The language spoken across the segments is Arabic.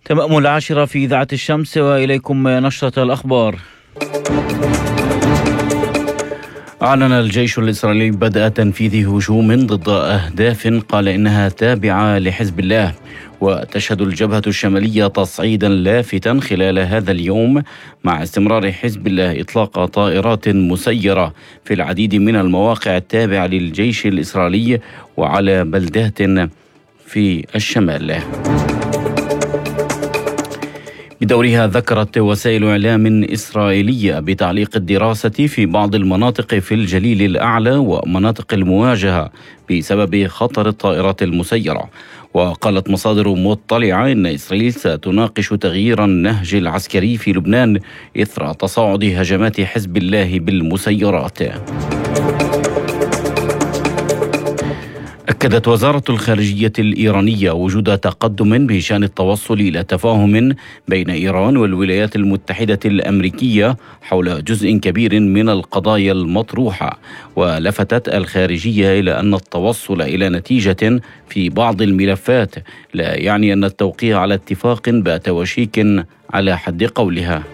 تمام 10 في إذاعة الشمس، وإليكم نشرة الأخبار. أعلن الجيش الإسرائيلي بدء تنفيذ هجوم ضد أهداف قال إنها تابعة لحزب الله، وتشهد الجبهة الشمالية تصعيدا لافتا خلال هذا اليوم مع استمرار حزب الله إطلاق طائرات مسيرة في العديد من المواقع التابعة للجيش الإسرائيلي وعلى بلدات في الشمال. بدورها ذكرت وسائل إعلام إسرائيلية بتعليق الدراسة في بعض المناطق في الجليل الأعلى ومناطق المواجهة بسبب خطر الطائرات المسيرة. وقالت مصادر مطلعة إن إسرائيل ستناقش تغيير النهج العسكري في لبنان إثر تصاعد هجمات حزب الله بالمسيرات. أكدت وزارة الخارجية الإيرانية وجود تقدم بشأن التوصل إلى تفاهم بين إيران والولايات المتحدة الأمريكية حول جزء كبير من القضايا المطروحة. ولفتت الخارجية إلى أن التوصل إلى نتيجة في بعض الملفات لا يعني أن التوقيع على اتفاق بات وشيك على حد قولها.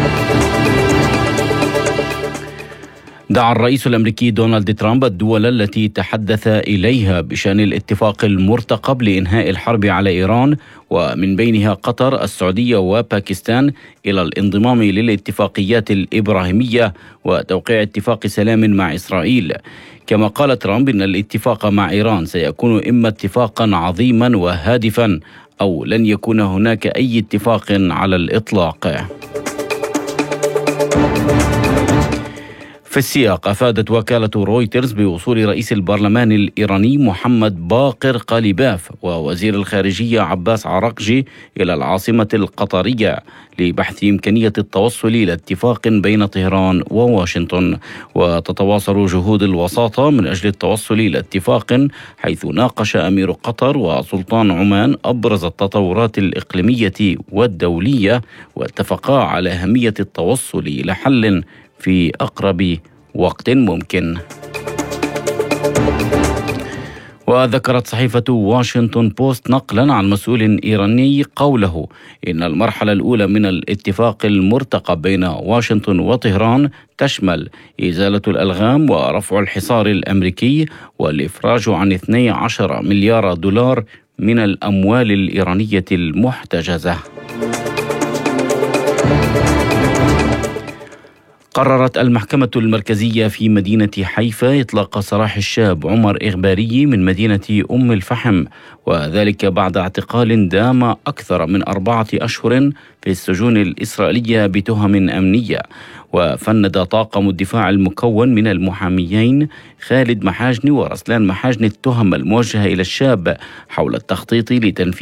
دعا الرئيس الأمريكي دونالد ترامب الدول التي تحدث إليها بشأن الاتفاق المرتقب لإنهاء الحرب على إيران ومن بينها قطر السعودية وباكستان إلى الانضمام للاتفاقيات الإبراهيمية وتوقيع اتفاق سلام مع إسرائيل. كما قال ترامب إن الاتفاق مع إيران سيكون إما اتفاقا عظيما وهادفا أو لن يكون هناك أي اتفاق على الإطلاق. في السياق أفادت وكالة رويترز بوصول رئيس البرلمان الإيراني محمد باقر قاليباف ووزير الخارجية عباس عراقجي إلى العاصمة القطرية لبحث إمكانية التوصل إلى اتفاق بين طهران وواشنطن. وتتواصل جهود الوساطة من أجل التوصل إلى اتفاق، حيث ناقش أمير قطر وسلطان عمان أبرز التطورات الإقليمية والدولية، واتفقا على أهمية التوصل إلى حل في أقرب وقت ممكن. وذكرت صحيفة واشنطن بوست نقلا عن مسؤول إيراني قوله إن المرحلة الأولى من الاتفاق المرتقب بين واشنطن وطهران تشمل إزالة الألغام ورفع الحصار الأمريكي والإفراج عن 12 مليار دولار من الأموال الإيرانية المحتجزة. قررت المحكمة المركزية في مدينة حيفا إطلاق سراح الشاب عمر إغباري من مدينة أم الفحم، وذلك بعد اعتقال دام أكثر من 4 أشهر في السجون الإسرائيلية بتهم أمنية. وفند طاقم الدفاع المكون من المحاميين خالد محاجني ورسلان محاجني التهم الموجهة إلى الشاب حول التخطيط لتنفيذ